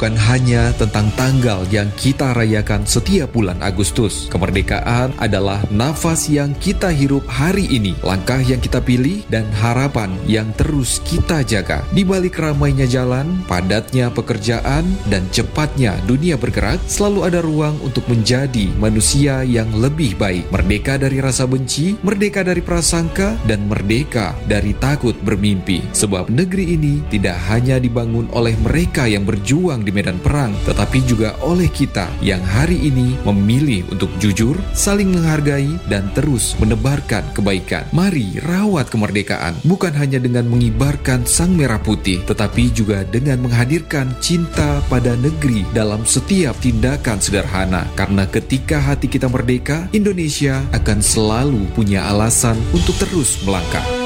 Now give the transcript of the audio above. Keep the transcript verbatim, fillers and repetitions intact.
Bukan hanya tentang tanggal yang kita rayakan setiap bulan Agustus. Kemerdekaan adalah nafas yang kita hirup hari ini, langkah yang kita pilih, dan harapan yang terus kita jaga. Di balik ramainya jalan, padatnya pekerjaan, dan cepatnya dunia bergerak, selalu ada ruang untuk menjadi manusia yang lebih baik. Merdeka dari rasa benci, merdeka dari prasangka, dan merdeka dari takut bermimpi. Sebab negeri ini tidak hanya dibangun oleh mereka yang berjuang di medan perang, tetapi juga oleh kita yang hari ini memilih untuk jujur, saling menghargai, dan terus menebarkan kebaikan. Mari rawat kemerdekaan, bukan hanya dengan mengibarkan sang merah putih, tetapi juga dengan menghadirkan cinta pada negeri dalam setiap tindakan sederhana. Karena ketika hati kita merdeka, Indonesia akan selalu punya alasan untuk terus melangkah.